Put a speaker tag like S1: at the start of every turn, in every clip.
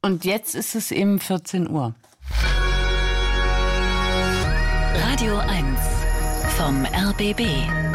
S1: Und jetzt ist es eben 14 Uhr.
S2: Radio 1 vom RBB.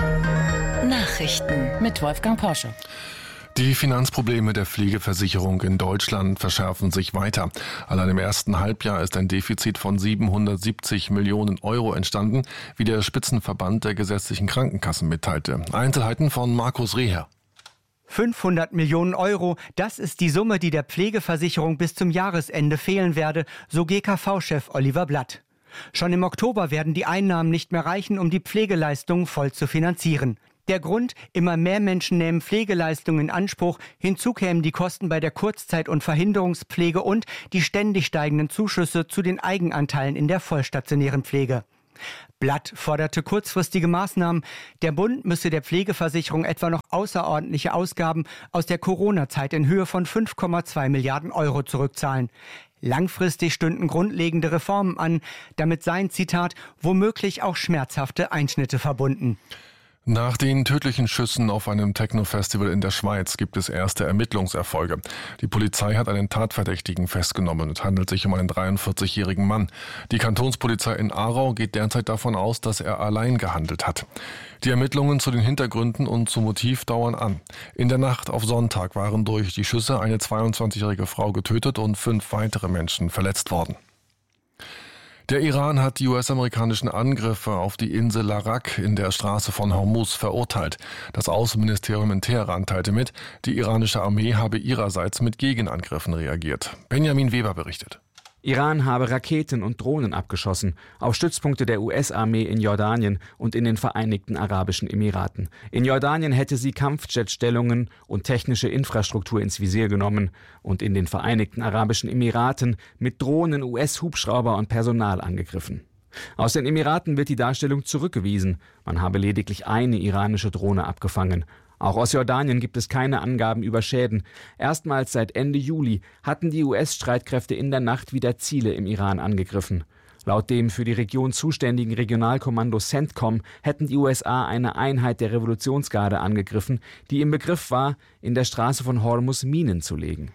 S2: Nachrichten
S1: Mit Wolfgang Porsche.
S3: Die Finanzprobleme der Pflegeversicherung in Deutschland verschärfen sich weiter. Allein im ersten Halbjahr ist ein Defizit von 770 Millionen Euro entstanden, wie der Spitzenverband der gesetzlichen Krankenkassen mitteilte. Einzelheiten von Markus Reher.
S4: 500 Millionen Euro, das ist die Summe, die der Pflegeversicherung bis zum Jahresende fehlen werde, so GKV-Chef Oliver Blatt. Schon im Oktober werden die Einnahmen nicht mehr reichen, um die Pflegeleistungen voll zu finanzieren. Der Grund, immer mehr Menschen nehmen Pflegeleistungen in Anspruch. Hinzu kämen die Kosten bei der Kurzzeit- und Verhinderungspflege und die ständig steigenden Zuschüsse zu den Eigenanteilen in der vollstationären Pflege. Blatt forderte kurzfristige Maßnahmen. Der Bund müsse der Pflegeversicherung etwa noch außerordentliche Ausgaben aus der Corona-Zeit in Höhe von 5,2 Milliarden Euro zurückzahlen. Langfristig stünden grundlegende Reformen an. Damit seien, Zitat, womöglich auch schmerzhafte Einschnitte verbunden.
S3: Nach den tödlichen Schüssen auf einem Techno-Festival in der Schweiz gibt es erste Ermittlungserfolge. Die Polizei hat einen Tatverdächtigen festgenommen. Es handelt sich um einen 43-jährigen Mann. Die Kantonspolizei in Aarau geht derzeit davon aus, dass er allein gehandelt hat. Die Ermittlungen zu den Hintergründen und zum Motiv dauern an. In der Nacht auf Sonntag waren durch die Schüsse eine 22-jährige Frau getötet und 5 weitere Menschen verletzt worden. Der Iran hat die US-amerikanischen Angriffe auf die Insel Larak in der Straße von Hormuz verurteilt. Das Außenministerium in Teheran teilte mit, die iranische Armee habe ihrerseits mit Gegenangriffen reagiert. Benjamin Weber berichtet.
S5: Iran habe Raketen und Drohnen abgeschossen auf Stützpunkte der US-Armee in Jordanien und in den Vereinigten Arabischen Emiraten. In Jordanien hätte sie Kampfjetstellungen und technische Infrastruktur ins Visier genommen und in den Vereinigten Arabischen Emiraten mit Drohnen US-Hubschrauber und Personal angegriffen. Aus den Emiraten wird die Darstellung zurückgewiesen. Man habe lediglich eine iranische Drohne abgefangen. Auch aus Jordanien gibt es keine Angaben über Schäden. Erstmals seit Ende Juli hatten die US-Streitkräfte in der Nacht wieder Ziele im Iran angegriffen. Laut dem für die Region zuständigen Regionalkommando CENTCOM hätten die USA eine Einheit der Revolutionsgarde angegriffen, die im Begriff war, in der Straße von Hormuz Minen zu legen.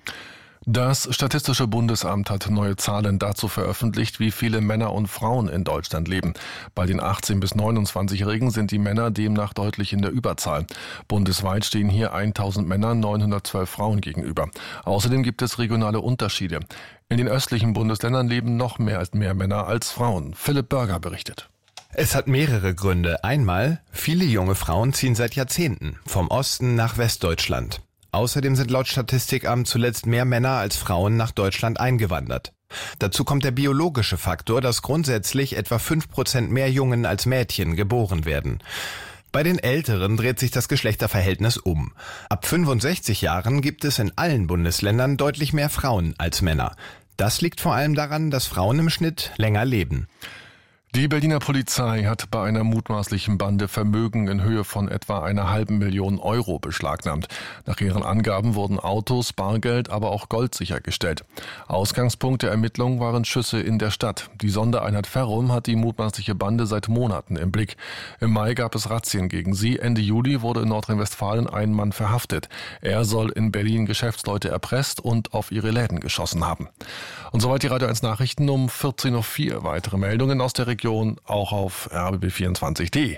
S3: Das Statistische Bundesamt hat neue Zahlen dazu veröffentlicht, wie viele Männer und Frauen in Deutschland leben. Bei den 18- bis 29-Jährigen sind die Männer demnach deutlich in der Überzahl. Bundesweit stehen hier 1000 Männer, 912 Frauen gegenüber. Außerdem gibt es regionale Unterschiede. In den östlichen Bundesländern leben noch mehr Männer als Frauen. Philipp Börger berichtet.
S6: Es hat mehrere Gründe. Einmal, viele junge Frauen ziehen seit Jahrzehnten vom Osten nach Westdeutschland. Außerdem sind laut Statistikamt zuletzt mehr Männer als Frauen nach Deutschland eingewandert. Dazu kommt der biologische Faktor, dass grundsätzlich etwa 5% mehr Jungen als Mädchen geboren werden. Bei den Älteren dreht sich das Geschlechterverhältnis um. Ab 65 Jahren gibt es in allen Bundesländern deutlich mehr Frauen als Männer. Das liegt vor allem daran, dass Frauen im Schnitt länger leben.
S3: Die Berliner Polizei hat bei einer mutmaßlichen Bande Vermögen in Höhe von etwa 500.000 Euro beschlagnahmt. Nach ihren Angaben wurden Autos, Bargeld, aber auch Gold sichergestellt. Ausgangspunkt der Ermittlungen waren Schüsse in der Stadt. Die Sondereinheit Ferrum hat die mutmaßliche Bande seit Monaten im Blick. Im Mai gab es Razzien gegen sie. Ende Juli wurde in Nordrhein-Westfalen ein Mann verhaftet. Er soll in Berlin Geschäftsleute erpresst und auf ihre Läden geschossen haben. Und soweit die Radio 1 Nachrichten um 14.04 Uhr. Weitere Meldungen aus der Region auch auf rbb24.de.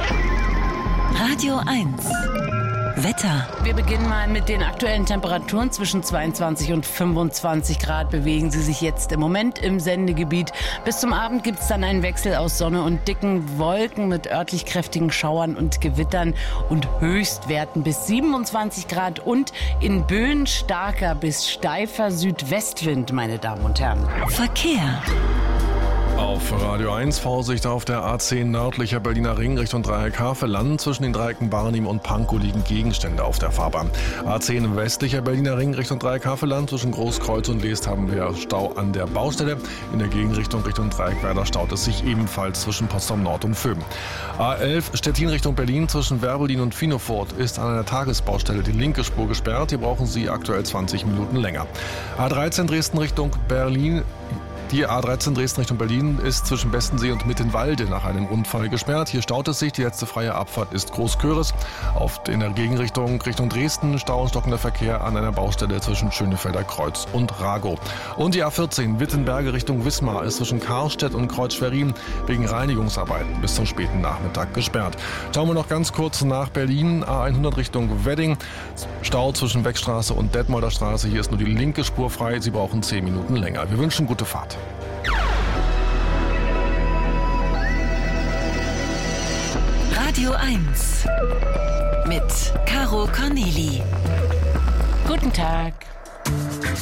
S2: Radio 1 Wetter.
S1: Wir beginnen mal mit den aktuellen Temperaturen. Zwischen 22 und 25 Grad bewegen sie sich jetzt im Moment im Sendegebiet. Bis zum Abend gibt es dann einen Wechsel aus Sonne und dicken Wolken mit örtlich kräftigen Schauern und Gewittern und Höchstwerten bis 27 Grad und in Böen starker bis steifer Südwestwind, meine Damen und Herren.
S2: Verkehr.
S3: Auf Radio 1 Vorsicht auf der A10 nördlicher Berliner Ring Richtung Dreieck Havelland. Zwischen den Dreiecken Barnim und Pankow liegen Gegenstände auf der Fahrbahn. A10 westlicher Berliner Ring Richtung Dreieck Havelland. Zwischen Großkreuz und Leest haben wir Stau an der Baustelle. In der Gegenrichtung Richtung Dreieck Werder staut es sich ebenfalls zwischen Potsdam Nord und Vöben. A11 Stettin Richtung Berlin. Zwischen Werbelin und Finofort ist an einer Tagesbaustelle die linke Spur gesperrt. Hier brauchen Sie aktuell 20 Minuten länger. A13 Dresden Richtung Berlin. Die A13 Dresden Richtung Berlin ist zwischen Bestensee und Mittenwalde nach einem Unfall gesperrt. Hier staut es sich. Die letzte freie Abfahrt ist Großköris. In der Gegenrichtung Richtung Dresden Stau und stockender Verkehr an einer Baustelle zwischen Schönefelder Kreuz und Ragow. Und die A14 Wittenberge Richtung Wismar ist zwischen Karstedt und Kreuz Schwerin wegen Reinigungsarbeiten bis zum späten Nachmittag gesperrt. Schauen wir noch ganz kurz nach Berlin. A100 Richtung Wedding. Stau zwischen Beckstraße und Detmolder Straße. Hier ist nur die linke Spur frei. Sie brauchen 10 Minuten länger. Wir wünschen gute Fahrt.
S2: Radio 1 mit Caro Corneli.
S1: Guten Tag.